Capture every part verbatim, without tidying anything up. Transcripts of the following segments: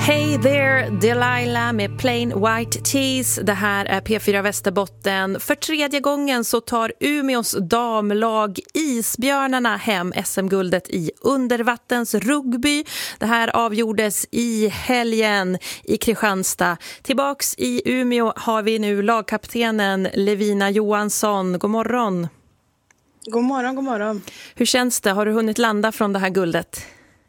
Hey there, Delilah med Plain White Tees. Det här är P fyra Västerbotten. För tredje gången så tar Umeås damlag Isbjörnarna hem S M-guldet i undervattens rugby. Det här avgjordes i helgen i Kristianstad. Tillbaks i Umeå har vi nu lagkaptenen Levina Johansson. God morgon. God morgon, god morgon. Hur känns det? Har du hunnit landa från det här guldet?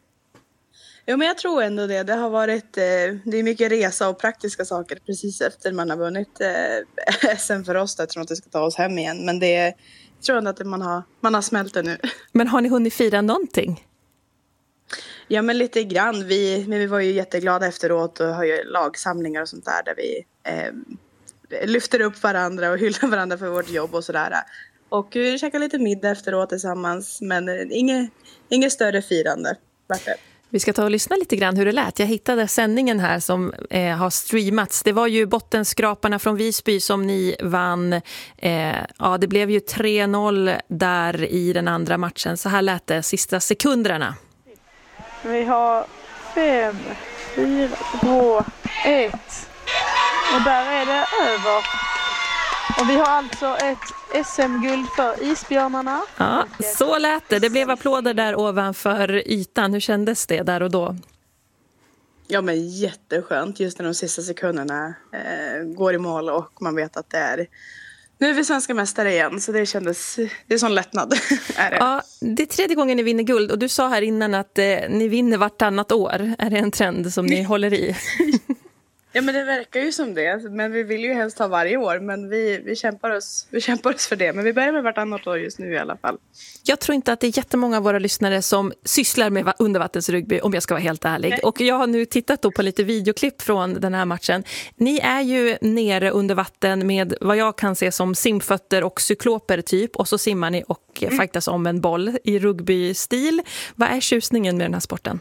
Jo, men jag tror ändå det. Det har varit eh, det är mycket resa och praktiska saker precis efter man har vunnit eh, S M för oss. Jag tror att det ska ta oss hem igen. Men det är, jag tror ändå att man har, man har smält det nu. Men har ni hunnit fira någonting? Ja, men lite grann. Vi, men vi var ju jätteglada efteråt och har ju lagsamlingar och sånt där. Där vi eh, lyfter upp varandra och hyllar varandra för vårt jobb och sådär. Och vi käkar lite middag efteråt tillsammans. Men eh, inget, inget större firande. Varför? Vi ska ta och lyssna lite grann hur det lät. Jag hittade sändningen här som eh, har streamats. Det var ju bottenskraparna från Visby som ni vann. Eh, ja, det blev ju tre noll där i den andra matchen. Så här lät det sista sekunderna. Vi har fem, fyra, två, ett. Och där är det över. Och vi har alltså ett S M-guld för Isbjörnarna. Ja, så lät det. Det blev applåder där ovanför ytan. Hur kändes det där och då? Ja, men jätteskönt just när de sista sekunderna eh, går i mål och man vet att det är... Nu är vi svenska mästare igen, så det kändes... Det är sån lättnad. Är det. Ja, det är tredje gången ni vinner guld och du sa här innan att eh, ni vinner vartannat år. Är det en trend som ni håller i? Ja, men det verkar ju som det. Men vi vill ju helst ha varje år. Men vi, vi, kämpar oss, vi kämpar oss för det. Men vi börjar med vartannat år just nu i alla fall. Jag tror inte att det är jättemånga av våra lyssnare som sysslar med undervattensrugby, om jag ska vara helt ärlig. Nej. Och jag har nu tittat då på lite videoklipp från den här matchen. Ni är ju nere under vatten med vad jag kan se som simfötter och cykloper typ. Och så simmar ni och mm. fightas om en boll i rugbystil. Vad är tjusningen med den här sporten?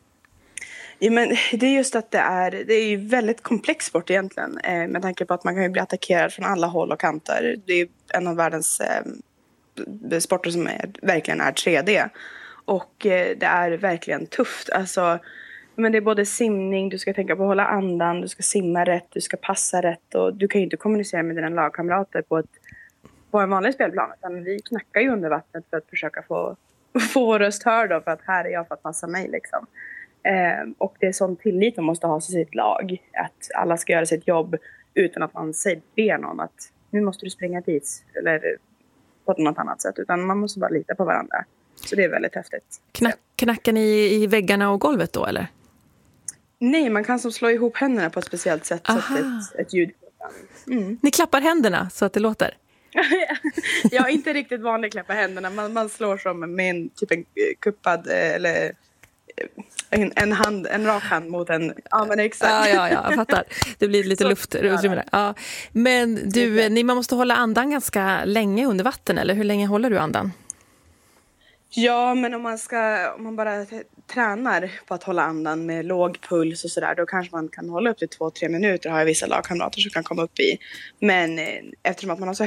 Ja, men det är just att det är, det är ju väldigt komplex sport egentligen. Eh, med tanke på att man kan ju bli attackerad från alla håll och kanter. Det är en av världens eh, sporter som är, verkligen är tre D. Och eh, det är verkligen tufft. Alltså, men det är både simning, du ska tänka på att hålla andan, du ska simma rätt, du ska passa rätt. Och du kan ju inte kommunicera med dina lagkamrater på, ett, på en vanlig spelplan. Utan vi knackar ju under vattnet för att försöka få, få vår röst hörd då, för att här är jag för att passa mig liksom. Eh, och det är sån tillit man måste ha till sitt lag. Att alla ska göra sitt jobb utan att man säger ber någon att nu måste du springa dit eller på något annat sätt. Utan man måste bara lita på varandra. Så det är väldigt häftigt. Knack, knackar ni i väggarna och golvet då eller? Nej, man kan som slå ihop händerna på ett speciellt sätt. Aha. Så att ett, ett ljud mm. Ni klappar händerna så att det låter? Ja, inte riktigt vanligt klappa händerna. Man, man slår som med en typ en kuppad eller... En, en hand, en rak hand mot en... Ja, men exakt. Ja, ja, ja, jag fattar. Det blir lite luft. Ja. Men du, ni, man måste hålla andan ganska länge under vatten, eller hur länge håller du andan? Ja, men om man ska, om man bara tränar på att hålla andan med låg puls och sådär, då kanske man kan hålla upp till två, tre minuter, har jag vissa lagkamrater som kan komma upp i. Men eftersom att man har så